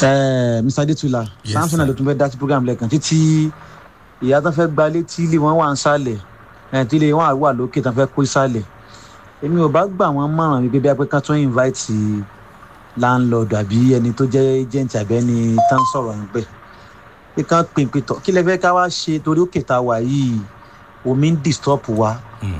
Mr. Adétúlá Samson ló tún fẹ́ dá sí program lẹ́ẹ̀kan títí ìyá tó fẹ́ gba létí ilé wọn wà ń sálẹ̀ tí ilé wọn wà lókè tó fẹ́ kó sálẹ̀ èmi ò bá gbà wọ́n mọ̀ràn wípé bí a pé ká tún invite landlord àbí ẹni tó jẹ́ agent àbí ẹni tán sọ̀rọ̀ ń pẹ́ pé ká pè pé tọ̀ kí lẹ fẹ́ ká wá ṣe torí òkè tá a wà yìí omi ń disturb wa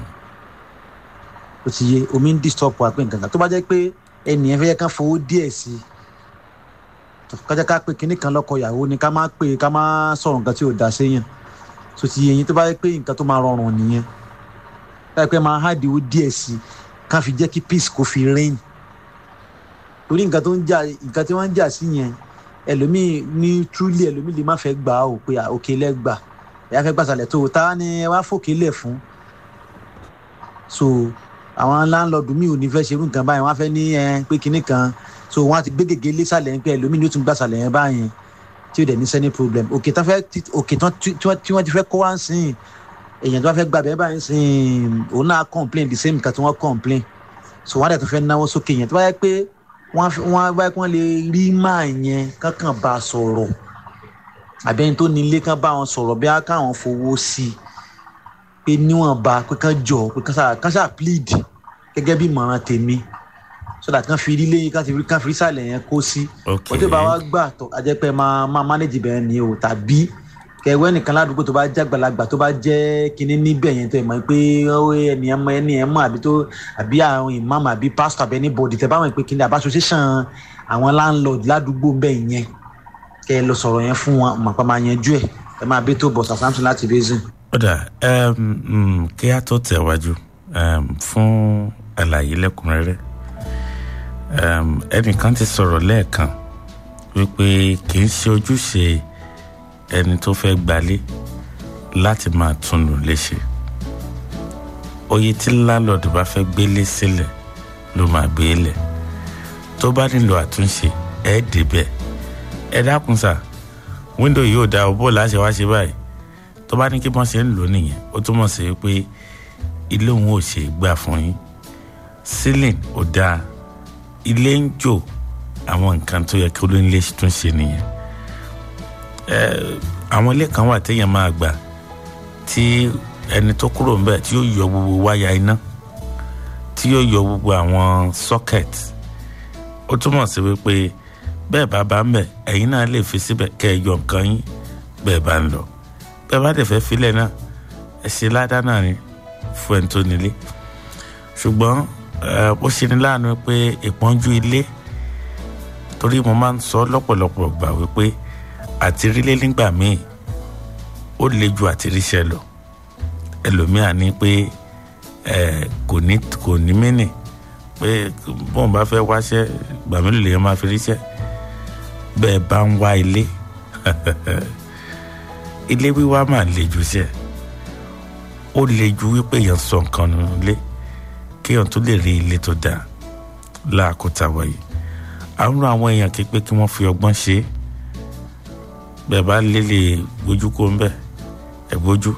ó ti yé omi ń disturb wa pé nǹkan kan tó bá jẹ́ pé ẹnìyẹn fẹ́ ká fowó díẹ̀ sí kájá ká pé kinní kan lọ́kọ ìyàwó ni ká má pè ká má sọ̀rọ̀ nǹkan tí ò dá séyàn tó ti yé yín tó bá jẹ́ pé nǹkan tó máa rọrùn nìyẹn ká pé máa hádìí ó díẹ̀ sí ká fi jẹ́ kí peace kó fi reign torí nǹkan tí wọ́n ń jà sí yẹn ẹlòmíì ní truly ẹlòmíì lè má fẹ́ gbà ó pé òkè lẹ́gbà ẹ̀yà fẹ́ gbàsàlẹ̀ tó ta ni ẹ wá fòkè lẹ̀ fún so àwọn láńlọ́ọ̀dù mi ò ní fẹ́ ṣerú nǹkan báyìí wọ́n á fẹ́ ní pé kinní kan so wọ́n á ti gbé gègé lésàlẹ̀ pé ẹlòmíì ní ó tún gbàsàlẹ̀ yẹn báyìí tí ó dẹ̀ ní sẹ́ni problem òkè tí wọ́n ti fẹ́ kó wá ń sìn èèyàn tó wá fẹ́ gbàbẹ́ báyìí sìn òun náà complain the same nǹkan tí wọ́n complain so wọ́n á dẹ̀ tún fẹ́ náwó sókè yẹn tó bá yẹ pé wọ́n lè rí máa yẹn kankan bá a sọ̀rọ̀ àbẹ́yìn tó nílé kan bá wọn sọ̀rọ̀ bí káwọn fowó sí i pé níwọ̀nba pé kán jọ pé kán ṣáà plead gẹ́gẹ́ bí ìmọ̀ràn tèmi so that kán fi rí lẹ́yìn kán fi rí sàlẹ̀ yẹn kó sí ọjọ́ bá wá gbà tó ajẹ́pẹ́ máa manage bẹ́ẹ̀ ni o tàbí kẹwẹ́ nìkan ládùúgbò tó bá jẹ́ àgbàlagbà tó bá jẹ́ kinní níbẹ̀ yẹn tó ẹ̀ mọ̀ pé ẹni ẹ̀ mọ̀ àbí àwọn imam àbí pastor àbí anybody tẹ̀ bá wọn pé kinní àbá association àwọn landlord ládùúgbò bẹ́ẹ̀ yẹn kẹ́ ẹ lọ sọ̀rọ̀ yẹn fún wọn màpá máa yanjú ẹ̀ ẹ máa bí tó bọ̀ Samson láti Basin. ọ̀dà kí a tó tẹ̀wájú fún àlàyé lẹ́kùnrẹ́rẹ́ ẹnìkan ti sọ̀rọ̀ lẹ́ẹ̀kan wípé kì í ṣe ojúṣe ẹni tó fẹ́ gbalé láti máa túnú léṣe oye tí landlord bá fẹ́ gbélé sílẹ̀ ló máa gbé lẹ̀ tó bá nílò àtúnṣe ẹ̀ débẹ̀ ẹ dákun sá wíńdò yóò da ọbọ láṣẹ wá ṣe báyìí tó bá ní kí wọ́n ṣe ń lò nìyẹn ó túmọ̀ sí pé ilé òun ò ṣe gbà fún yín ceiling ò dáa ilé ń jò àwọn nǹkan tó yẹ kí olóyún lè tún ṣe nìyẹn àwọn ilé kan wà téèyàn máa gbà tí ẹni tó kúrò ńbẹ̀ tí yóò yọ gbogbo wáyà iná tí yóò yọ gbogbo àwọn socket ó túmọ̀ sí wípé bẹ́ẹ̀ bá ń bẹ̀ ẹ̀yin náà lè fi síbẹ̀ kẹ́ ẹ yọ nǹkan yín bẹ́ẹ̀ bá ń lọ bẹ́ẹ̀ bá dẹ̀ fẹ́ filẹ̀ náà ẹ ṣe ládá náà ni fún ẹni tó nílé ṣùgbọ́n ó ṣe ní láàánú pé ìpọ́njú ilé torí mo máa ń sọ lọ́pọ̀lọpọ̀ gbà wípé àti rílé nígbà míì ó le ju àti ríṣẹ́ lọ ẹlòmíà ní pé kò ní mínì pé bóun bá fẹ́ wáṣẹ́ gbàmílò lèèyàn máa fi ríṣẹ́ bẹ́ẹ̀ bá ń wá ilé ilé wíwá máa le jù sí ẹ̀ ó le ju wípé èèyàn sọ nǹkan nù lé kéèyàn tó lè rí ilé tó dáa láàkótá wáyé àwọn èèyàn kí pé kí wọ́n fi ọgbọ́n ṣe é bẹ́ẹ̀ bá lélẹ̀ gbójú kó ń bẹ̀ ẹ̀ gbójú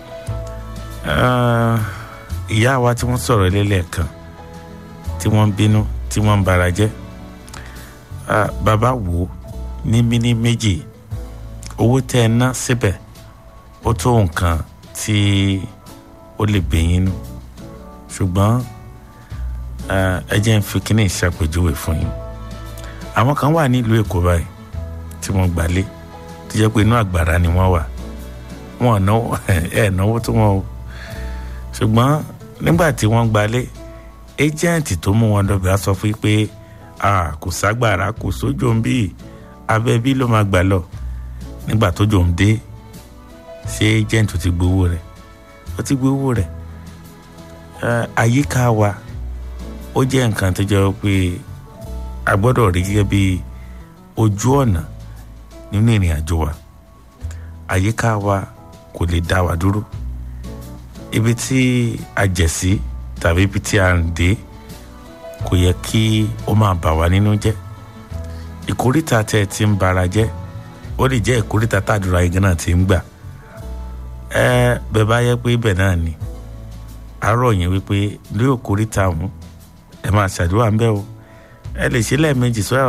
ìyá wa tí wọ́n sọ̀rọ̀ lélẹ̀kan tí wọ́n ń bínú tí wọ́n ń bara jẹ́ bàbá wò ó ní mímí méjì owó tẹ́ ẹ ná síbẹ̀ ó tó nǹkan tí ó lè bẹ̀yìn nù ṣùgbọ́n ẹ jẹ́ ń fi kíní ìṣàpèjúwe fún yín àwọn kan wà nílùú Èkó báyìí tí wọ́n gbalé tó jẹ́ pé inú àgbàrá ni wọ́n wà wọn náwó tó wọn o ṣùgbọ́n nígbà tí wọ́n gbalé ẹjẹǹtì tó mú wọn lọ́bẹ̀ á sọ fún pé kò ságbára kò sójò ń bí abẹ́ bí ló máa gbà lọ nígbà tó jò ń dé ṣé ẹjẹǹtì ti gbowó rẹ̀ ó ti gbowó rẹ̀ àyíká wa ó jẹ́ nǹkan tó jẹ́ pé a gbọ́dọ̀ rí gẹ́gẹ́ bí ojú ọ̀nà nínú ìrìn àjò wa àyíká wa kò lè dá wa dúró ibi tí a jẹ̀ sí tàbí ibi tí a ń dé kò yẹ kí ó máa bà wá nínú jẹ́ ìkórìtà tẹ́ ẹ ti ń bara jẹ́ ó lè jẹ́ ìkórìtà tàdúrà igi náà ti ń gbà bẹ́ẹ̀ bá yẹ pé ibẹ̀ náà ni àárọ̀ yẹn wípé lóò kórìtà ọ̀hún ẹ máa ṣàdúrà ń bẹ́ o ẹ lè ṣe lẹ́ẹ̀mejì sọ́yà